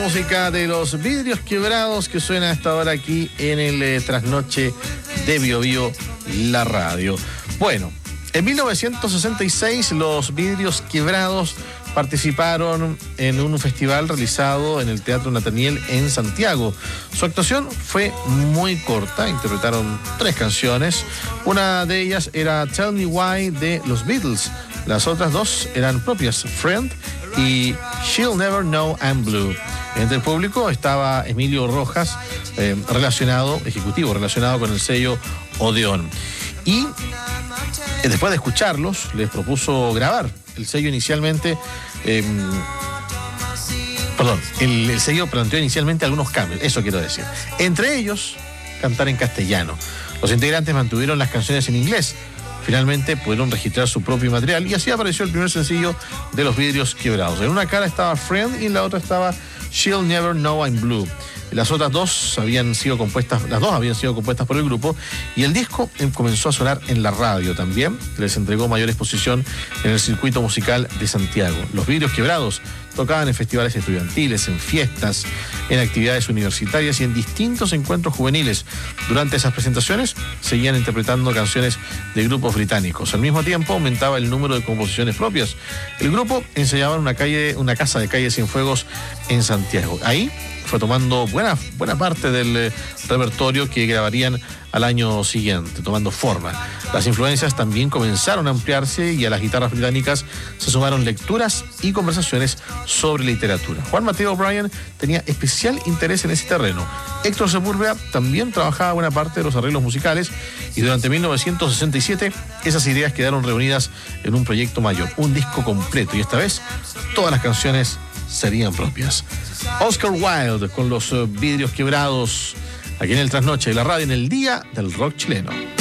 música de Los Vidrios Quebrados que suena a esta hora aquí en el Trasnoche de Bio Bio, la radio. Bueno, en 1966 Los Vidrios Quebrados participaron en un festival realizado en el Teatro Nataniel en Santiago. Su actuación fue muy corta, interpretaron 3 canciones. Una de ellas era Tell Me Why de los Beatles. Las otras 2 eran propias, Friend y She'll Never Know I'm Blue. Entre el público estaba Emilio Rojas, ejecutivo relacionado con el sello Odeón. Y después de escucharlos, les propuso grabar. El sello inicialmente, el sello planteó inicialmente algunos cambios, eso quiero decir. Entre ellos, cantar en castellano. Los integrantes mantuvieron las canciones en inglés. Finalmente pudieron registrar su propio material y así apareció el primer sencillo de Los Vidrios Quebrados. En una cara estaba Friend y en la otra estaba She'll Never Know I'm Blue. Las otras 2 habían sido compuestas por el grupo y el disco comenzó a sonar en la radio también. Les entregó mayor exposición en el circuito musical de Santiago. Los Vidrios Quebrados tocaban en festivales estudiantiles, en fiestas, en actividades universitarias y en distintos encuentros juveniles. Durante esas presentaciones seguían interpretando canciones de grupos británicos. Al mismo tiempo aumentaba el número de composiciones propias. El grupo ensayaba en una casa de calle Cienfuegos en Santiago. Ahí fue tomando buena parte del repertorio que grabarían al año siguiente, tomando forma. Las influencias también comenzaron a ampliarse y a las guitarras británicas se sumaron lecturas y conversaciones sobre literatura. Juan Mateo O'Brien tenía especial interés en ese terreno. Héctor Sepúlveda también trabajaba buena parte de los arreglos musicales y durante 1967 esas ideas quedaron reunidas en un proyecto mayor, un disco completo, y esta vez todas las canciones serían propias. Oscar Wilde con Los Vidrios Quebrados, aquí en el Trasnoche de la radio en el Día del Rock Chileno.